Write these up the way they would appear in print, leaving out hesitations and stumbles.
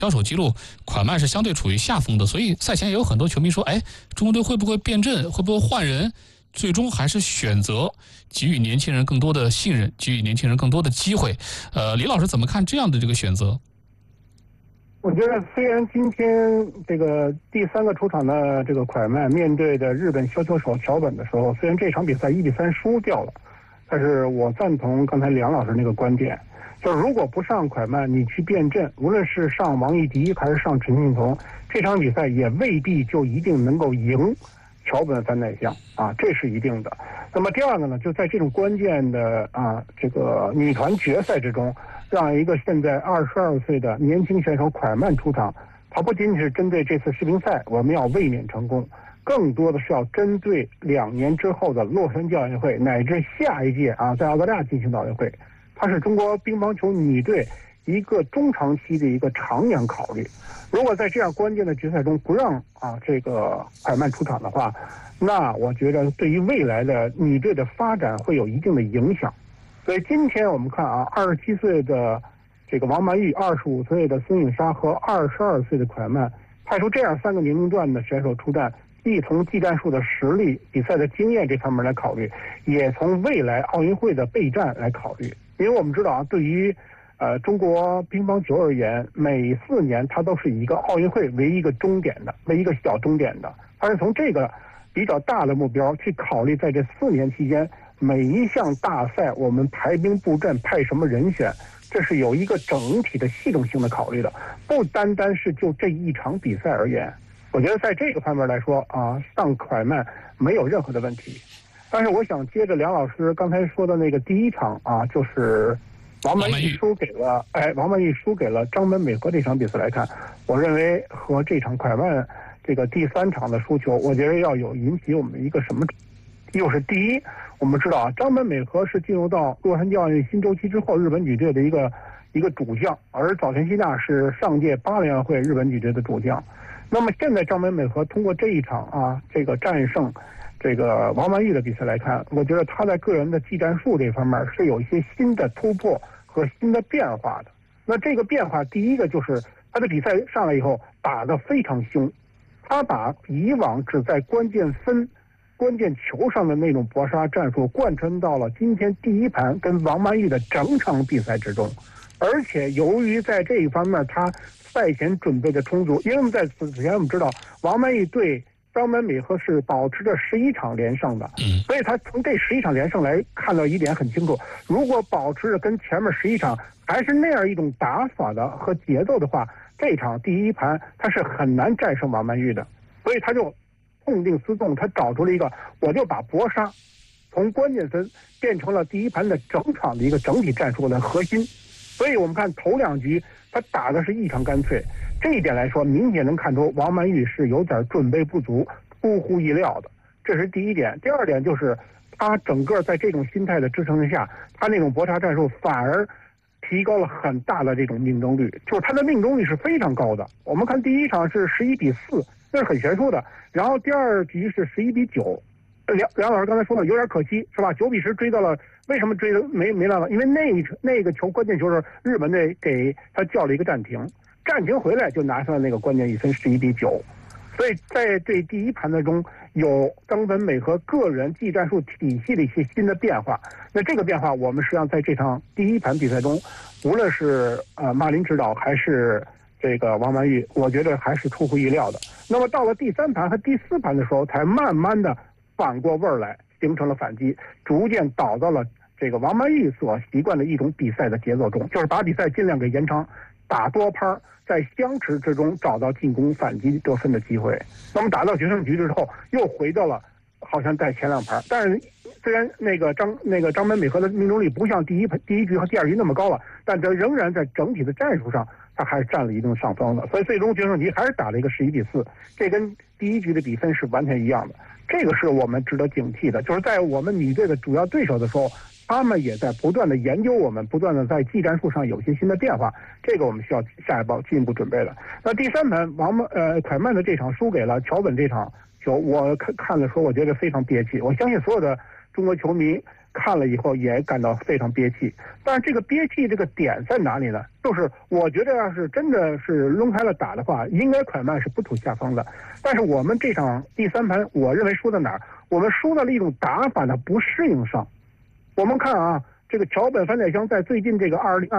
交手记录，蒯曼是相对处于下风的，所以赛前也有很多球迷说，中国队会不会变阵，会不会换人？最终还是选择给予年轻人更多的信任，给予年轻人更多的机会。李老师怎么看这样的这个选择？ 我觉得虽然今天这个第3个出场的这个蒯曼面对的日本削球手桥本的时候，虽然这场比赛1比3输掉了，但是我赞同刚才梁老师那个观点，就是如果不上蒯曼，你去变阵，无论是上王艺迪还是上陈信从，这场比赛也未必就一定能够赢桥本三代相啊，这是一定的。那么第二个呢，就在这种关键的这个女团决赛之中，让一个现在22岁的年轻选手蒯曼出场，他不仅仅是针对这次世乒赛我们要卫冕成功，更多的是要针对2年之后的洛杉矶奥运会乃至下一届在澳大利亚进行的奥运会，它是中国乒乓球女队一个中长期的一个长远考虑。如果在这样关键的决赛中不让这个蒯曼出场的话，那我觉得对于未来的女队的发展会有一定的影响。所以今天我们看27岁的这个王曼玉、25岁的孙颖莎和22岁的蒯曼，派出这样3个年龄段的选手出战，既从技战术的实力、比赛的经验这方面来考虑，也从未来奥运会的备战来考虑。因为我们知道对于中国乒乓球而言，每4年它都是以一个奥运会为一个终点的，为一个小终点的。它是从这个比较大的目标去考虑，在这4年期间，每一项大赛我们排兵布阵，派什么人选，这是有一个整体的系统性的考虑的，不单单是就这一场比赛而言。我觉得在这个方面来说上蒯曼没有任何的问题。但是我想接着梁老师刚才说的那个第一场就是王曼玉输给了张本美和这场比赛来看，我认为和这场蒯曼这个第3场的输球，我觉得要有引起我们一个什么？就是第一，我们知道张本美和是进入到洛杉矶奥运新周期之后，日本女队的一个主将，而早田希娜是上届巴黎奥运会日本女队的主将。那么现在张本美和通过这一场这个战胜这个王曼玉的比赛来看，我觉得她在个人的技战术这方面是有一些新的突破和新的变化的。那这个变化，第一个就是她的比赛上来以后打得非常凶，她把以往只在关键球上的那种搏杀战术贯穿到了今天第一盘跟王曼玉的整场比赛之中。而且由于在这一方面她赛前准备的充足，因为我们在此前我们知道王曼玉对张本美和是保持着11场连胜的，所以他从这11场连胜来看到一点很清楚，如果保持着跟前面11场还是那样一种打法的和节奏的话，这场第一盘他是很难战胜王曼玉的。所以他就痛定思痛，他找出了一个，我就把搏杀从关键分变成了第一盘的整场的一个整体战术的核心。所以我们看头2局他打的是异常干脆，这一点来说明显能看出王曼玉是有点准备不足，出乎意料的，这是第一点。第二点就是他整个在这种心态的支撑下，他那种搏杀战术反而提高了很大的这种命中率，就是他的命中率是非常高的。我们看第一场是11比4，那是很悬殊的，然后第2局是11比9。梁老师刚才说了有点可惜是吧？9比10追到了，为什么追的没办法？因为那个球关键球是日本队给他叫了一个暂停回来就拿下了那个关键1分11比9。所以在这第一盘的中有张本美和个人技战术体系的一些新的变化。那这个变化我们实际上在这场第一盘比赛中，无论是马林指导还是这个王曼玉，我觉得还是出乎意料的。那么到了第3盘和第4盘的时候，才慢慢的反过味儿来，形成了反击，逐渐导到了这个王曼玉所习惯的一种比赛的节奏中，就是把比赛尽量给延长，打多拍，在相持之中找到进攻反击得分的机会。那么打到决胜局之后，又回到了好像在前2盘，但是虽然那个张本美和的命中率不像第一局和第2局那么高了，但这仍然在整体的战术上他还是占了一定上风的，所以最终决胜局还是打了一个11比4，这跟第1局的比分是完全一样的。这个是我们值得警惕的，就是在我们女队的主要对手的时候，他们也在不断的研究我们，不断的在技战术上有些新的变化，这个我们需要下一步进一步准备的。那第3盘蒯曼的这场输给了桥本这场球，我看了说我觉得非常憋屈。我相信所有的中国球迷看了以后也感到非常憋气。但是这个憋气这个点在哪里呢？就是我觉得要是真的是抡开了打的话，应该快慢是不处下风的。但是我们这场第3盘，我认为输在哪儿？我们输在了一种打法的不适应上。我们看啊，这个桥本帆乃香在最近这个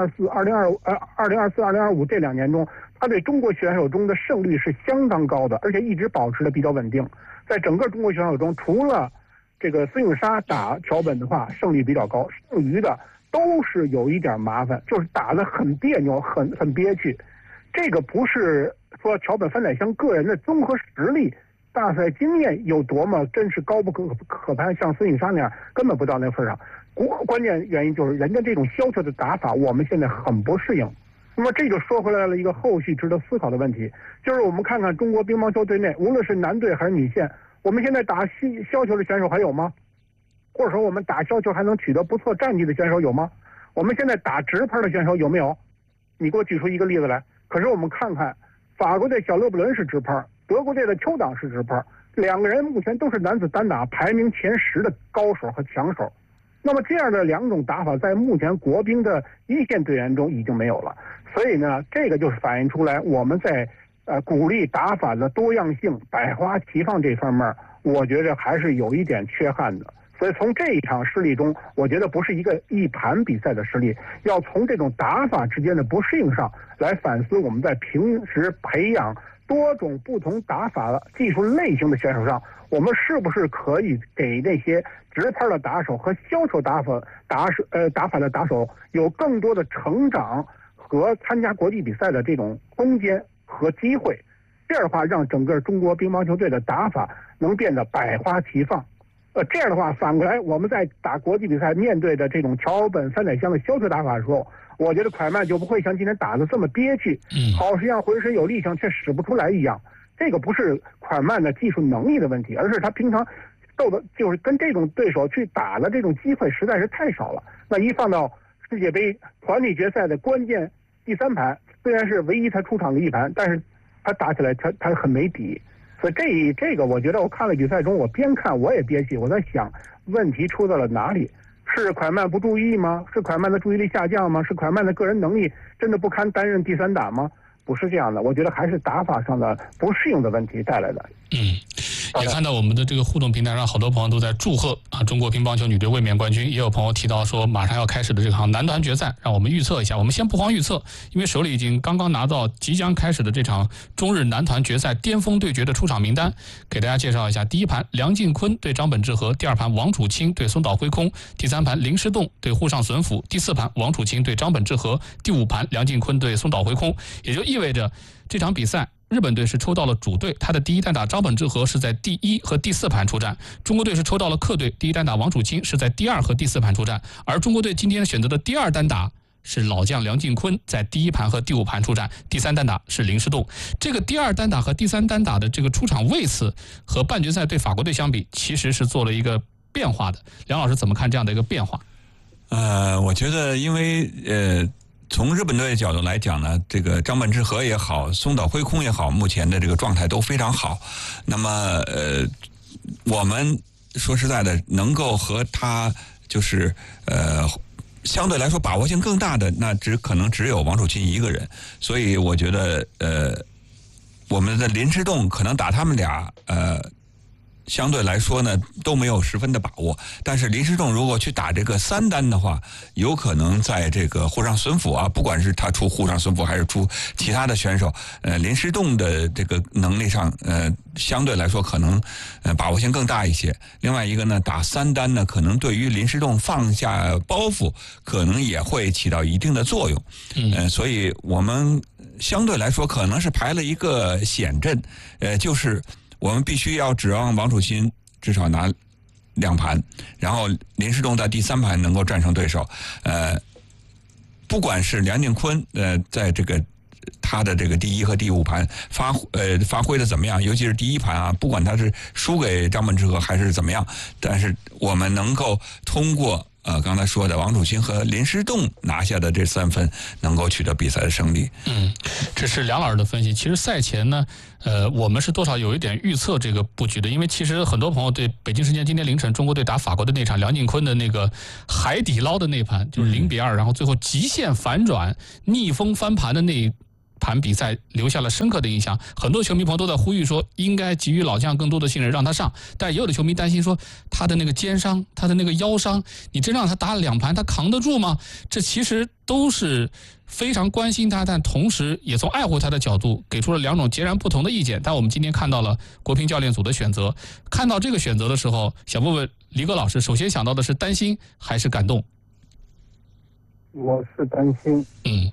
2024、2025这2年中，他对中国选手中的胜率是相当高的，而且一直保持的比较稳定。在整个中国选手中，除了这个孙颖莎打桥本的话胜率比较高，剩余的都是有一点麻烦，就是打得很别扭，很憋屈。这个不是说桥本帆乃香个人的综合实力、大赛经验有多么真是高不可攀，像孙颖莎那样根本不到那份上。关键原因就是人家这种削球的打法，我们现在很不适应。那么这就说回来了一个后续值得思考的问题，就是我们看看中国乒乓球队内，无论是男队还是女线，我们现在打削球的选手还有吗？或者说我们打削球还能取得不错战绩的选手有吗？我们现在打直拍的选手有没有？你给我举出一个例子来。可是我们看看，法国队小勒布伦是直拍，德国队的邱党是直拍，两个人目前都是男子单打排名前10的高手和强手。那么这样的2种打法在目前国乒的一线队员中已经没有了，所以呢，这个就是反映出来我们在鼓励打法的多样性、百花齐放这方面，我觉得还是有一点缺憾的。所以从这一场失利中，我觉得不是一盘比赛的失利，要从这种打法之间的不适应上来反思我们在平时培养多种不同打法技术类型的选手上，我们是不是可以给那些直拍的打手和削球打法的打手有更多的成长和参加国际比赛的这种空间和机会？这样的话，让整个中国乒乓球队的打法能变得百花齐放。这样的话，反过来我们在打国际比赛面对的这种桥本帆乃香的削球打法的时候，我觉得快慢就不会像今天打得这么憋屈，好像浑身有力量却使不出来一样。这个不是快慢的技术能力的问题，而是他平常就是跟这种对手去打的这种机会实在是太少了。那一放到世界杯团体决赛的关键第3盘，虽然是唯一他出场的一盘，但是他打起来他很没底。所以这个我觉得我看了比赛中，我边看我也憋气，我在想问题出在了哪里？是快慢不注意吗？是快慢的注意力下降吗？是快慢的个人能力真的不堪担任第3打吗？不是这样的，我觉得还是打法上的不适应的问题带来的。 也看到我们的这个互动平台上，好多朋友都在祝贺中国乒乓球女队卫冕冠军。也有朋友提到说，马上要开始的这场男团决赛，让我们预测一下。我们先不慌预测，因为手里已经刚刚拿到即将开始的这场中日男团决赛巅峰对决的出场名单，给大家介绍一下。第1盘梁靖昆对张本智和，第2盘王楚钦对松岛辉空，第3盘林诗栋对沪上隼辅，第4盘王楚钦对张本智和，第5盘梁靖昆对松岛辉空。也就意味着这场比赛日本队是抽到了主队，他的第1单打张本智和是在第1和第4盘出战；中国队是抽到了客队，第1单打王楚钦是在第2和第4盘出战。而中国队今天选择的第2单打是老将梁靖昆，在第1盘和第5盘出战，第3单打是林诗栋。这个第2单打和第3单打的这个出场位次和半决赛对法国队相比，其实是做了一个变化的。梁老师怎么看这样的一个变化？ 我觉得因为从日本队的角度来讲呢，这个张本智和也好，松岛辉空也好，目前的这个状态都非常好。那么我们说实在的，能够和他就是相对来说把握性更大的，那可能只有王楚钦一个人。所以我觉得我们的林诗栋可能打他们俩相对来说呢都没有十分的把握，但是林诗栋如果去打这个3单的话，有可能在这个沪上隼辅不管是他出沪上隼辅还是出其他的选手，林诗栋的这个能力上相对来说可能把握性更大一些。另外一个呢，打3单呢，可能对于林诗栋放下包袱可能也会起到一定的作用。所以我们相对来说可能是排了一个险阵，就是我们必须要指望王楚钦至少拿2盘，然后林诗栋在第3盘能够战胜对手。不管是梁靖昆在这个他的这个第1和第5盘发挥的怎么样，尤其是第1盘不管他是输给张本智和还是怎么样，但是我们能够通过刚才说的王楚钦和林诗栋拿下的这3分，能够取得比赛的胜利。 这是梁老师的分析。其实赛前呢，我们是多少有一点预测这个布局的，因为其实很多朋友对北京时间今天凌晨中国队打法国的那场梁靖昆的那个海底捞的那盘，就是0-2，然后最后极限反转、逆风翻盘的那盘比赛留下了深刻的印象，很多球迷朋友都在呼吁说应该给予老将更多的信任，让他上。但也有的球迷担心说他的那个肩伤，他的那个腰伤，你真让他打2盘，他扛得住吗？这其实都是非常关心他，但同时也从爱护他的角度给出了2种截然不同的意见。但我们今天看到了国乒教练组的选择，看到这个选择的时候，想问问黎戈老师，首先想到的是担心还是感动？ 我是担心。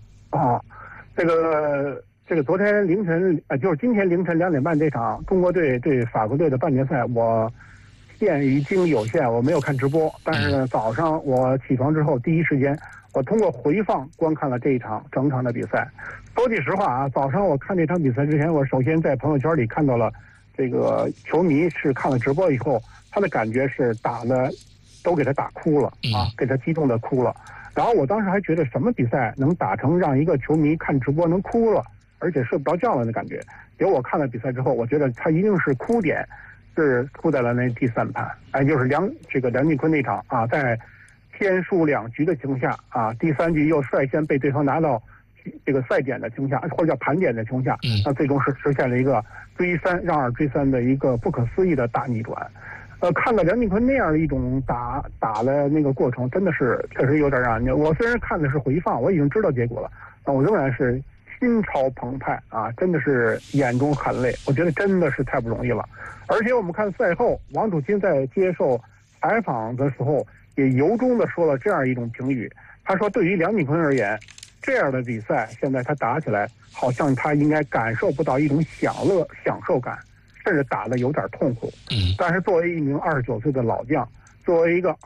这个昨天凌晨就是今天凌晨2点半这场中国队对法国队的半决赛，我鉴于精力有限，我没有看直播。但是呢，早上我起床之后第一时间，我通过回放观看了这一场整场的比赛。说句实话啊，早上我看这场比赛之前，我首先在朋友圈里看到了这个球迷是看了直播以后，他的感觉是打的都给他打哭了啊，给他激动的哭了。然后我当时还觉得什么比赛能打成让一个球迷看直播能哭了，而且睡不着觉了的感觉。结果我看了比赛之后，我觉得他一定是哭点是哭在了那第3盘，就是梁靖昆那场啊，在先输2局的情况下啊，第3局又率先被对方拿到这个赛点的情况下，或者叫盘点的情况下，那最终是实现了一个让2追3的一个不可思议的大逆转。看到梁靖昆那样的一种打的那个过程，真的是确实有点让人。我虽然看的是回放，我已经知道结果了，但我仍然是心潮澎湃啊，真的是眼中含泪。我觉得真的是太不容易了。而且我们看赛后，王楚钦在接受采访的时候，也由衷的说了这样一种评语，他说对于梁靖昆而言，这样的比赛现在他打起来，好像他应该感受不到一种享受感。甚至打得有点痛苦，但是作为一名29岁的老将，作为一个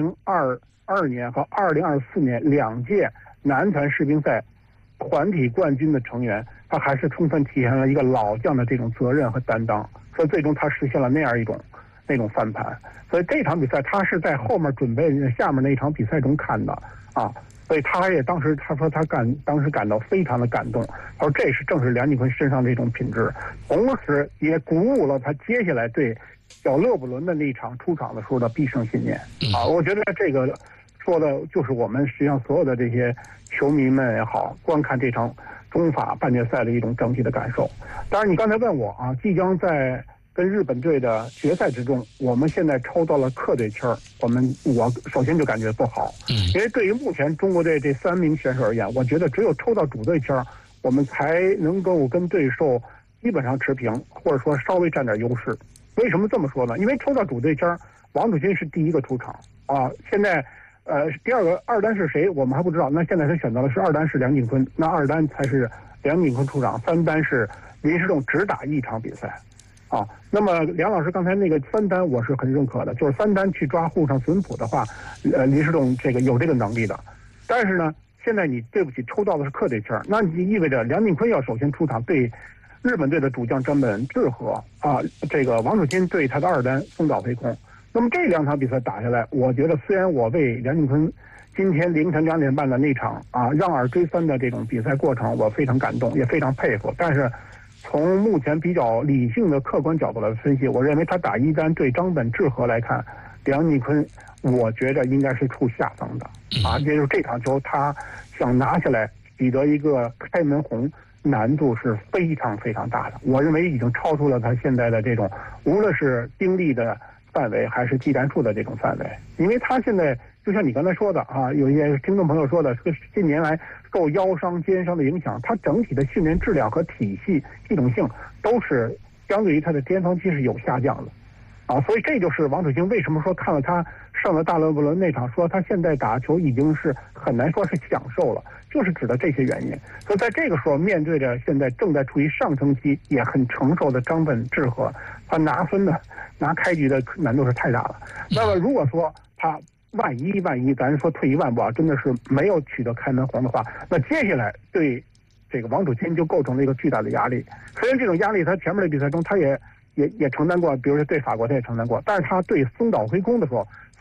2022年和2024年2届男团世乒赛团体冠军的成员，他还是充分体现了一个老将的这种责任和担当，所以最终他实现了那种翻盘。所以这场比赛他是在后面准备下面那一场比赛中看的啊。所以他也当时他说当时感到非常的感动，他说这正是梁靖昆身上这种品质，同时也鼓舞了他接下来对小勒布伦的那场出场的时候的必胜信念啊！我觉得这个说的就是我们实际上所有的这些球迷们也好，观看这场中法半决赛的一种整体的感受。当然，你刚才问我啊，即将在跟日本队的决赛之中，我们现在抽到了客队签儿，我首先就感觉不好，因为对于目前中国队这3名选手而言，我觉得只有抽到主队签儿，我们才能够跟对手基本上持平，或者说稍微占点优势。为什么这么说呢？因为抽到主队签儿，王楚钦是第1个出场啊，现在第2个2单是谁我们还不知道，那现在他选择的是2单是梁靖昆，那2单才是梁靖昆出场，3单是林诗栋只打1场比赛。啊，那么梁老师刚才那个3单我是很认可的，就是3单去抓沪上孙普的话，林诗栋有这个能力的。但是呢，现在你对不起抽到的是客队签，那你意味着梁靖昆要首先出场对日本队的主将张本智和啊，这个王楚钦对他的2单松岛飞空。那么这2场比赛打下来，我觉得虽然我为梁靖昆今天凌晨2点半的那场啊让2追3的这种比赛过程我非常感动，也非常佩服，但是从目前比较理性的客观角度来分析，我认为他打1单对张本智和来看，梁靖昆我觉得应该是处下风的啊，也就是这场球他想拿下来取得一个开门红，难度是非常非常大的。我认为已经超出了他现在的这种无论是精力的范围还是技战术的这种范围，因为他现在就像你刚才说的啊，有一些听众朋友说的，近年来受腰伤、肩伤的影响，他整体的训练质量和体系系统性都是相对于他的巅峰期是有下降的，啊，所以这就是王楚钦为什么说看了他上了大勒布伦那场，说他现在打球已经是很难说是享受了，就是指的这些原因。所以在这个时候，面对着现在正在处于上升期也很成熟的张本智和，他拿开局的难度是太大了。那么如果说他万一，咱说退1万步啊，真的是没有取得开门红的话，那接下来对这个王楚钦就构成了一个巨大的压力。虽然这种压力他前面的比赛中他也承担过，比如说对法国他也承担过，但是他对松岛飞空的时候，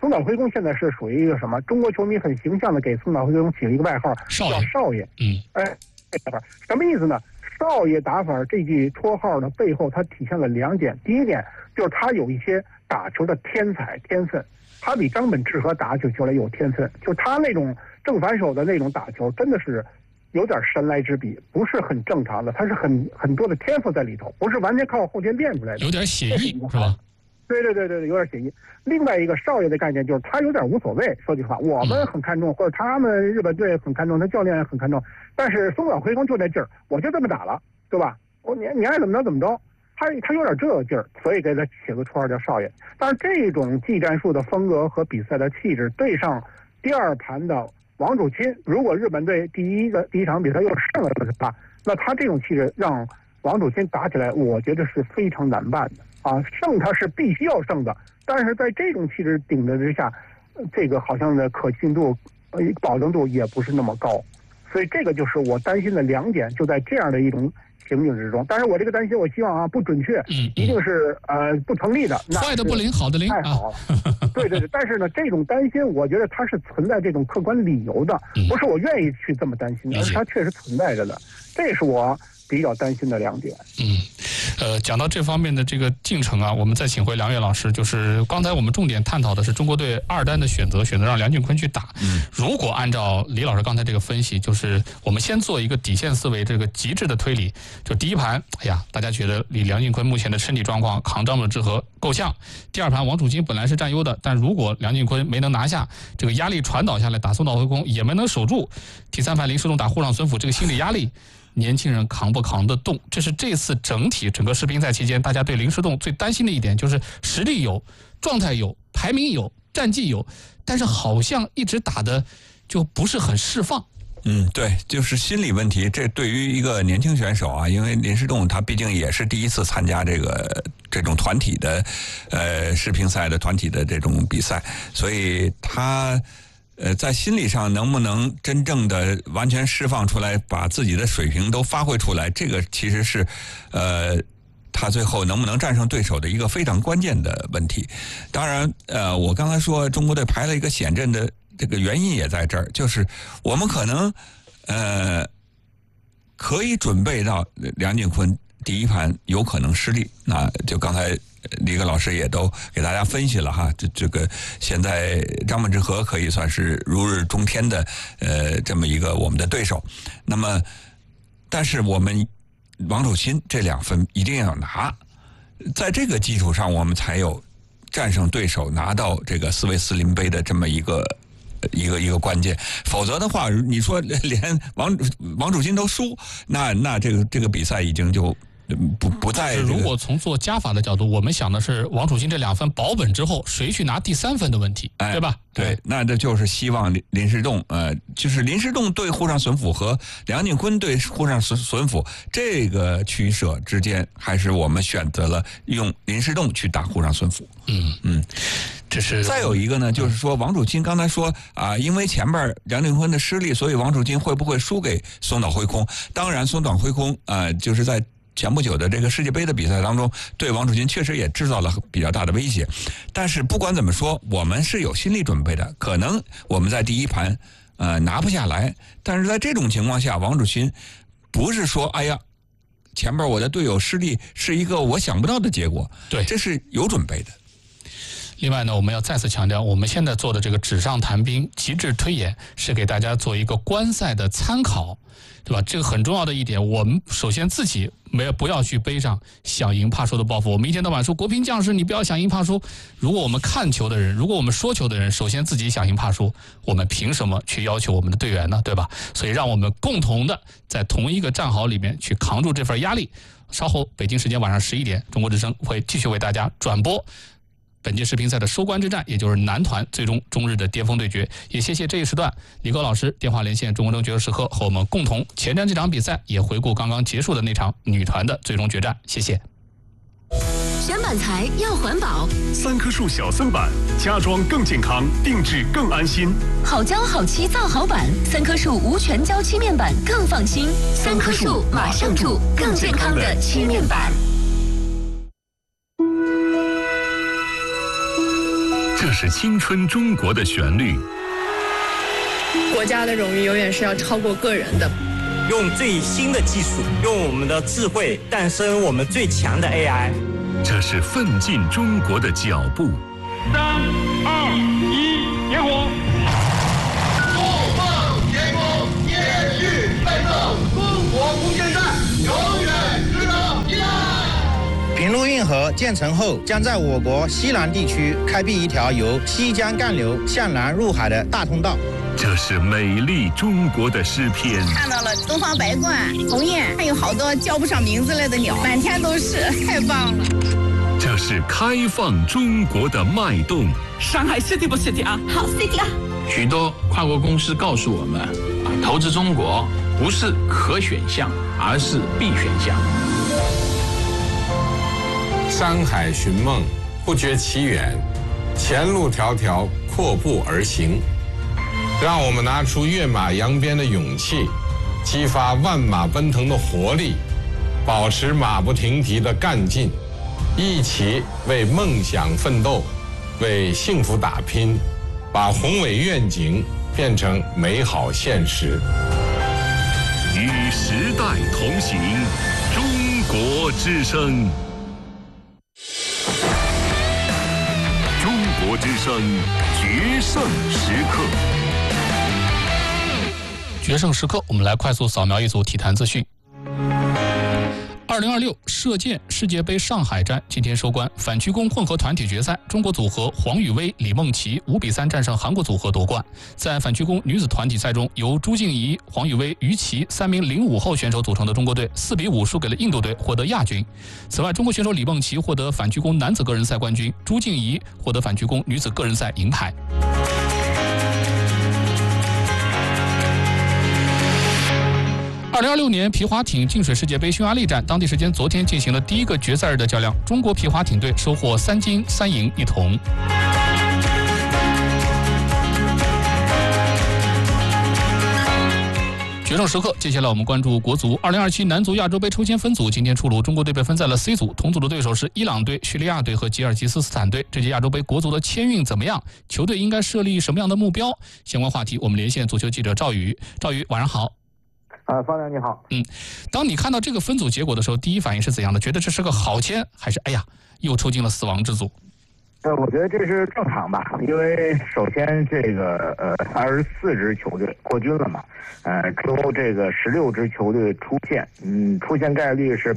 松岛辉空现在是属于一个什么？中国球迷很形象的给松岛辉空起了一个外号，叫少爷。什么意思呢？少爷打法这句绰号的背后，它体现了2点。第一点就是他有一些打球的天分，他比张本智和打起球来有天分，就他那种正反手的那种打球，真的是有点神来之笔，不是很正常的，他是很多的天赋在里头，不是完全靠后天练出来的， 有点写意是吧？ 对，有点写意。另外一个少爷的概念就是他有点无所谓，说句实话，我们很看重，或者他们日本队很看重，他教练也很看重，但是松岛辉空就那劲儿，我就这么打了，对吧？你爱怎么着怎么着，他有点这个劲儿，所以给他起个绰号叫少爷。但是这种技战术的风格和比赛的气质，对上第2盘的王楚钦，如果日本队第一场比赛又胜了的话，那他这种气质让王楚钦打起来，我觉得是非常难办的啊！胜他是必须要胜的，但是在这种气质顶着之下，这个好像的可信度、保证度也不是那么高，所以这个就是我担心的2点，就在这样的一种情景之中。但是我这个担心，我希望不准确，一定是不成立的。 坏的不灵，好的灵， 太好了。对，但是呢，这种担心，我觉得它是存在这种客观理由的，不是我愿意去这么担心的，而是它确实存在着的。这是我比较担心的2点。 讲到这方面的这个进程啊，我们再请回梁越老师。就是刚才我们重点探讨的是中国队2单的选择让梁俊坤去打。如果按照李老师刚才这个分析，就是我们先做一个底线思维，这个极致的推理。就第1盘，大家觉得以梁俊坤目前的身体状况扛张本智和够呛。第2盘王楚钦本来是占优的，但如果梁俊坤没能拿下，这个压力传导下来，打松岛辉空也没能守住。第3盘林诗栋打沪上孙辅，这个心理压力，年轻人扛不扛得动？这是这次整个世乒赛期间，大家对林诗栋最担心的一点，就是实力有，状态有，排名有，战绩有，但是好像一直打的就不是很释放。 对，就是心理问题。这对于一个年轻选手啊，因为林诗栋他毕竟也是第一次参加这种团体的世乒赛的团体的这种比赛，所以他在心理上能不能真正的完全释放出来，把自己的水平都发挥出来，这个其实是他最后能不能战胜对手的一个非常关键的问题。当然我刚才说中国队排了一个险阵的这个原因也在这儿，就是我们可能可以准备到梁俊坤第1盘有可能失利，那就刚才李克老师也都给大家分析了哈，这个现在张本智和可以算是如日中天的这么一个我们的对手。那么但是我们王楚钦这2分一定要拿，在这个基础上我们才有战胜对手，拿到这个斯维斯林杯的这么一个关键。否则的话，你说连王楚钦都输，那这个比赛已经就不在。 如果从做加法的角度，我们想的是王楚钦这2分保本之后，谁去拿第3分的问题，对吧？ 对，那这就是希望林诗栋，就是林诗栋对沪上孙辅和梁俊坤对沪上孙辅这个取舍之间，还是我们选择了用林诗栋去打沪上孙辅。 这是。 再有一个呢，就是说王楚钦刚才说因为前边梁俊坤的失利，所以王楚钦会不会输给松岛辉空？当然，松岛辉空就是在前不久的这个世界杯的比赛当中，对王楚钦确实也制造了比较大的威胁。但是不管怎么说，我们是有心理准备的，可能我们在第1盘拿不下来，但是在这种情况下，王楚钦不是说前边我的队友失利是一个我想不到的结果， 对， 这是有准备的。 另外呢，我们要再次强调，我们现在做的这个纸上谈兵、极致推演，是给大家做一个观赛的参考，对吧？这个很重要的一点，我们首先自己不要去背上想赢怕输的包袱。我们一天到晚说国乒将士，你不要想赢怕输。如果我们看球的人，如果我们说球的人，首先自己想赢怕输，我们凭什么去要求我们的队员呢？对吧？所以让我们共同的在同一个战壕里面去扛住这份压力。稍后北京时间晚上11点，中国之声会继续为大家转播本届世乒赛的收官之战，也就是男团最终中日的巅峰对决。也谢谢这一时段李高老师电话连线中国中决胜时刻，和我们共同前瞻这场比赛，也回顾刚刚结束的那场女团的最终决战。谢谢。 选板材要环保 ，3棵树小森板，家装更健康，定制更安心。 好胶好漆造好板，3棵树无全胶漆面板更放心。3棵树马上住更健康的漆面板。 这是青春中国的旋律。 国家的荣誉永远是要超过个人的。 用最新的技术，用我们的智慧诞生我们最强的 AI。 这是奋进中国的脚步。 3、2、1，点火！ 怒放天空，延续奋斗，中国无限战永远值得期待。 平陆运河建成后，将在我国西南地区开辟一条由西江干流向南入海的大通道。 这是美丽中国的诗篇。 看到了东方白鹳、鸿雁，还有好多叫不上名字来的鸟，满天都是，太棒了。 这是开放中国的脉动。 上海 City 不 City 啊？ 好 City 啊！ 许多跨国公司告诉我们，投资中国不是可选项，而是必选项。 山海寻梦，不觉其远，前路迢迢，阔步而行。让我们拿出跃马扬鞭的勇气，激发万马奔腾的活力，保持马不停蹄的干劲，一起为梦想奋斗，为幸福打拼，把宏伟愿景变成美好现实。 与时代同行，中国之声。中国之声决胜时刻。 决胜时刻，我们来快速扫描一组体坛资讯。2026射箭世界杯上海站今天收官，反曲弓混合团体决赛，中国组合黄雨薇、李梦琪5比3战胜韩国组合夺冠。在反曲弓女子团体赛中，由朱静怡、黄雨薇、于琦3名05后选手组成的中国队4比5输给了印度队，获得亚军。此外，中国选手李梦琪获得反曲弓男子个人赛冠军，朱静怡获得反曲弓女子个人赛银牌。2026年皮划艇净水世界杯匈牙利站，当地时间昨天进行了第一个决赛日的较量，中国皮划艇队收获3金3银1铜。决胜时刻，接下来我们关注国足2027男足亚洲杯抽签分组，今天出炉，中国队被分在了 C 组，同组的对手是伊朗队、叙利亚队和吉尔吉斯斯坦队。这届亚洲杯国足的签运怎么样？球队应该设立什么样的目标？相关话题，我们连线足球记者赵宇。赵宇，晚上好。 方亮你好。 当你看到这个分组结果的时候，第一反应是怎样的？觉得这是个好签，还是哎呀又抽进了死亡之组？ 我觉得这是正常吧，因为首先这个24支球队扩军了嘛，之后这个16支球队出现，出现概率是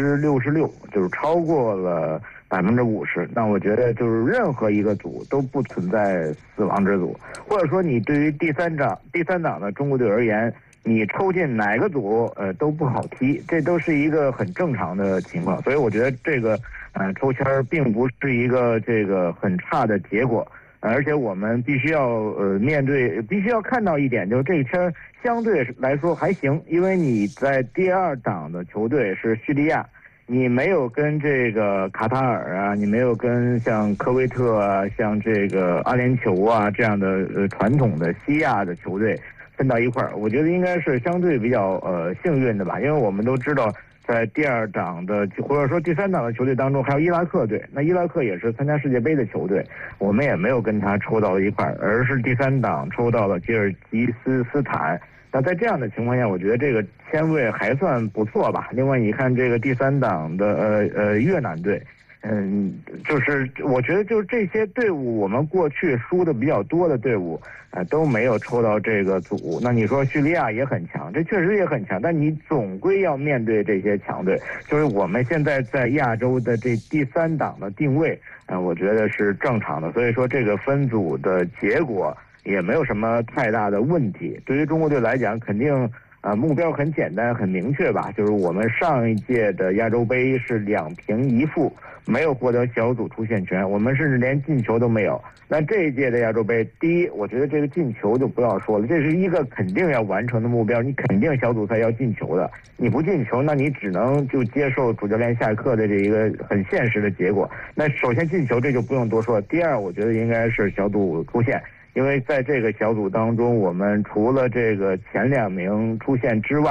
66%，就是超过了50%。那我觉得就是任何一个组都不存在死亡之组，或者说你对于第三档的中国队而言，你抽进哪个组都不好踢，这都是一个很正常的情况。所以我觉得这个抽签并不是一个这个很差的结果，而且我们必须要必须要看到一点，就是这一签相对来说还行，因为你在第二档的球队是叙利亚，你没有跟这个卡塔尔啊，你没有跟像科威特啊，像这个阿联酋啊这样的传统的西亚的球队分到一块儿，我觉得应该是相对比较幸运的吧，因为我们都知道在第二档的或者说第三档的球队当中还有伊拉克队，那伊拉克也是参加世界杯的球队，我们也没有跟他抽到一块儿，而是第三档抽到了吉尔吉斯斯坦。那在这样的情况下，我觉得这个签位还算不错吧。另外你看这个第三档的越南队，就是我觉得就是这些队伍，我们过去输的比较多的队伍都没有抽到这个组。那你说叙利亚也很强，这确实也很强，但你总归要面对这些强队。就是我们现在在亚洲的这第三档的定位，我觉得是正常的。所以说这个分组的结果也没有什么太大的问题。对于中国队来讲，肯定目标很简单很明确吧，就是我们上一届的亚洲杯是2平1负，没有获得小组出线权，我们甚至连进球都没有。那这一届的亚洲杯，第一，我觉得这个进球就不要说了，这是一个肯定要完成的目标，你肯定小组赛要进球的，你不进球，那你只能就接受主教练下课的这一个很现实的结果。那首先进球这就不用多说了，第二，我觉得应该是小组出线。因为在这个小组当中，我们除了这个前2名出线之外，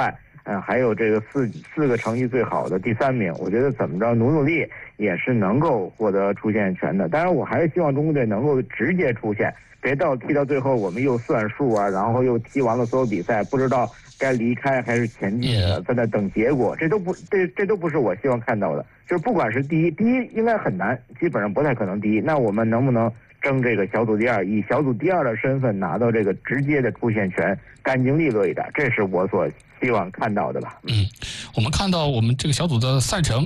还有这个四个成绩最好的第3名，我觉得怎么着努力也是能够获得出线权的。当然，我还是希望中国队能够直接出线，别踢到最后我们又算数啊，然后又踢完了所有比赛，不知道该离开还是前进的，在那等结果，这都不是我希望看到的。就是不管是第一应该很难，基本上不太可能第一，那我们能不能争这个小组第2，以小组第2的身份拿到这个直接的出线权，干净利落一点，这是我所希望看到的吧。 我们看到我们这个小组的赛程